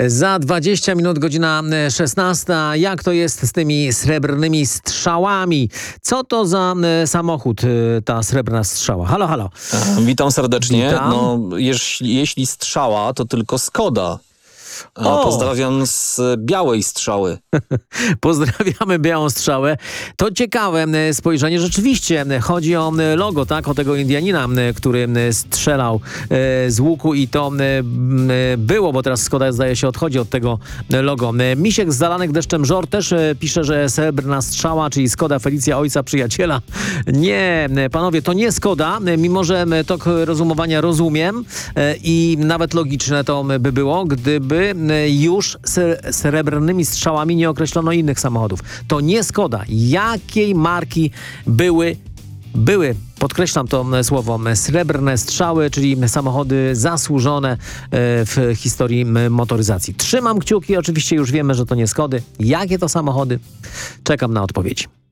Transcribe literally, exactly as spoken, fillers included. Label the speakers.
Speaker 1: Za dwadzieścia minut godzina szesnasta. Jak to jest z tymi srebrnymi strzałami? Co to za e, samochód, e, ta srebrna strzała? Halo, halo.
Speaker 2: Witam serdecznie.
Speaker 1: Witam.
Speaker 2: No, jeśli, jeśli strzała, to tylko Skoda. A,
Speaker 1: O!
Speaker 2: Pozdrawiam z Białej Strzały.
Speaker 1: Pozdrawiamy Białą Strzałę. To ciekawe e, spojrzenie. Rzeczywiście e, chodzi o e, logo, tak? O tego Indianina, e, który e, strzelał e, z łuku i to e, m, e, było, bo teraz Skoda zdaje się odchodzi od tego e, logo. E, Misiek z zalanych deszczem żor też e, pisze, że srebrna strzała, czyli Skoda Felicja ojca przyjaciela. Nie, e, panowie, to nie Skoda, e, mimo że e, tok rozumowania rozumiem e, i nawet logiczne to by było, gdyby e, już sre- srebrnymi strzałami nie określono innych samochodów. To nie Skoda. Jakiej marki były, były, podkreślam to słowo, srebrne strzały, czyli samochody zasłużone e, w historii m, motoryzacji. Trzymam kciuki, oczywiście już wiemy, że to nie Skody. Jakie to samochody? Czekam na odpowiedzi.